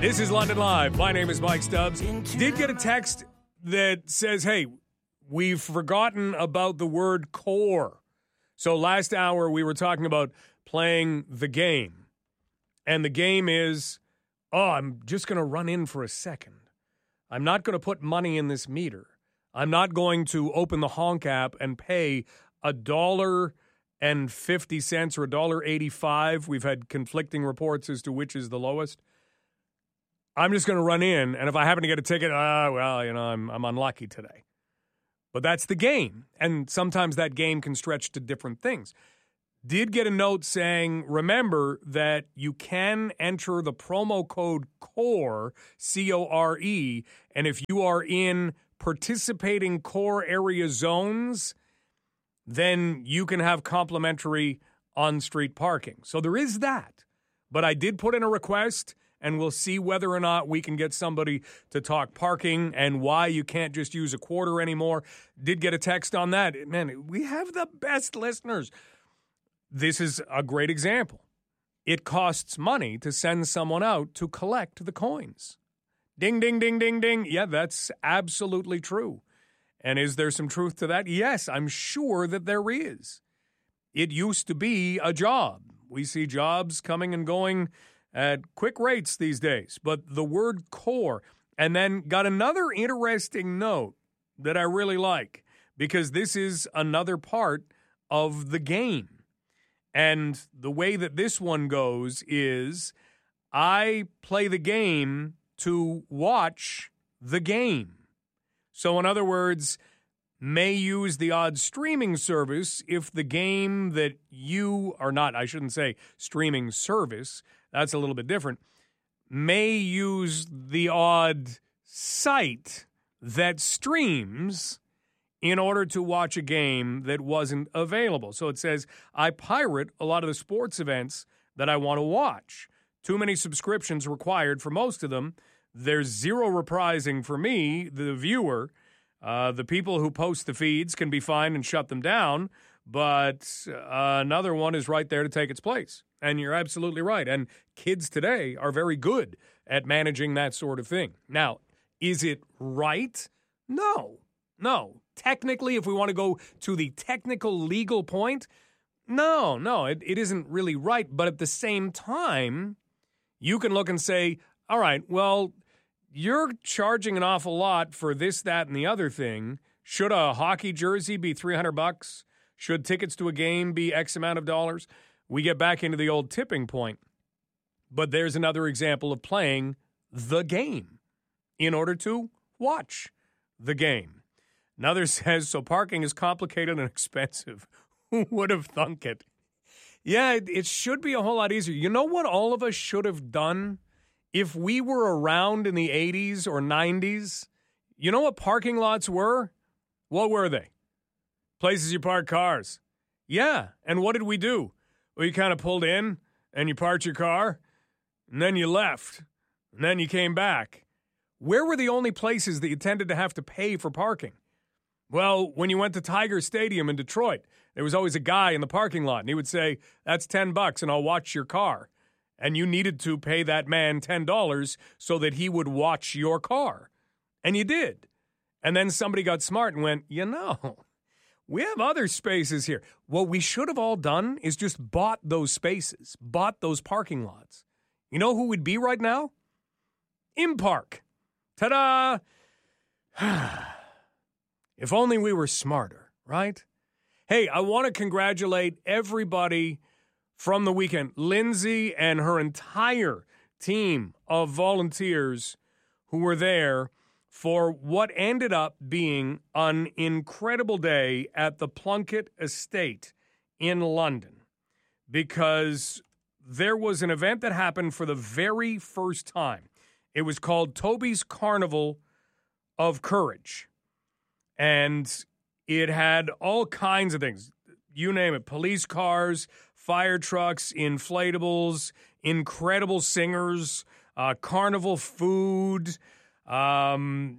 This is London Live. My name is Mike Stubbs. Did get a text that says, hey, we've forgotten about the word core. So last hour we were talking about playing the game. And the game is, I'm just going to run in for a second. I'm not going to put money in this meter. I'm not going to open the Honk app and pay $1.50 or $1.85. We've had conflicting reports as to which is the lowest. I'm just going to run in, and if I happen to get a ticket, I'm unlucky today. But that's the game, and sometimes that game can stretch to different things. Did get a note saying, remember that you can enter the promo code CORE, C-O-R-E, and if you are in participating core area zones, then you can have complimentary on-street parking. So there is that. But I did put in a request, and we'll see whether or not we can get somebody to talk parking and why you can't just use a quarter anymore. Did get a text on that. Man, we have the best listeners. This is a great example. It costs money to send someone out to collect the coins. Ding, ding, ding, ding, ding. Yeah, that's absolutely true. And is there some truth to that? Yes, I'm sure that there is. It used to be a job. We see jobs coming and going at quick rates these days. But the word core, and then got another interesting note that I really like, because this is another part of the game. And the way that this one goes is I play the game to watch the game. So in other words, may use the odd streaming service if the game that you are not, I shouldn't say streaming service, that's a little bit different, may use the odd site that streams in order to watch a game that wasn't available. So it says, I pirate a lot of the sports events that I want to watch. Too many subscriptions required for most of them. There's zero reprising for me, the viewer. The people who post the feeds can be fined and shut them down, but another one is right there to take its place. And you're absolutely right. And kids today are very good at managing that sort of thing. Now, is it right? No. Technically, if we want to go to the technical legal point, no, it isn't really right. But at the same time, you can look and say, all right, well, you're charging an awful lot for this, that, and the other thing. Should a hockey jersey be $300? Should tickets to a game be X amount of dollars? We get back into the old tipping point. But there's another example of playing the game in order to watch the game. Another says, so parking is complicated and expensive. Who would have thunk it? Yeah, it should be a whole lot easier. You know what all of us should have done if we were around in the 80s or 90s? You know what parking lots were? What were they? Places you park cars. Yeah, and what did we do? Well, you kind of pulled in, and you parked your car, and then you left, and then you came back. Where were the only places that you tended to have to pay for parking? Well, when you went to Tiger Stadium in Detroit, there was always a guy in the parking lot, and he would say, that's $10, and I'll watch your car. And you needed to pay that man $10 so that he would watch your car. And you did. And then somebody got smart and went, we have other spaces here. What we should have all done is just bought those spaces, bought those parking lots. You know who we'd be right now? ImPark. Ta-da! If only we were smarter, right? Hey, I want to congratulate everybody from the weekend. Lindsay and her entire team of volunteers who were there for what ended up being an incredible day at the Plunkett Estate in London, because there was an event that happened for the very first time. It was called Toby's Carnival of Courage, and it had all kinds of things. You name it, police cars, fire trucks, inflatables, incredible singers, carnival food. The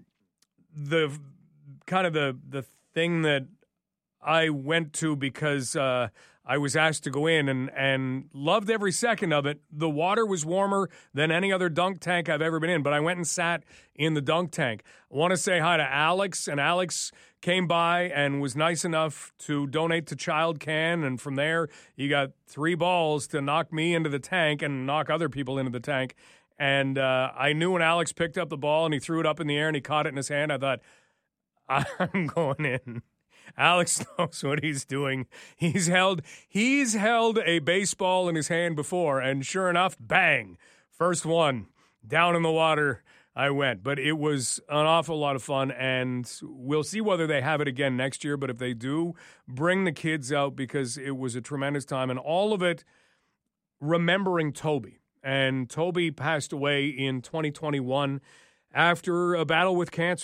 thing that I went to because I I was asked to go in and loved every second of it. The water was warmer than any other dunk tank I've ever been in, but I went and sat in the dunk tank. I want to say hi to Alex, and Alex came by and was nice enough to donate to Child Can, and from there, he got 3 balls to knock me into the tank and knock other people into the tank. And I knew when Alex picked up the ball and he threw it up in the air and he caught it in his hand, I thought, I'm going in. Alex knows what he's doing. He's held a baseball in his hand before, and sure enough, bang, first one, down in the water I went. But it was an awful lot of fun, and we'll see whether they have it again next year. But if they do, bring the kids out, because it was a tremendous time, and all of it remembering Toby. And Toby passed away in 2021 after a battle with cancer.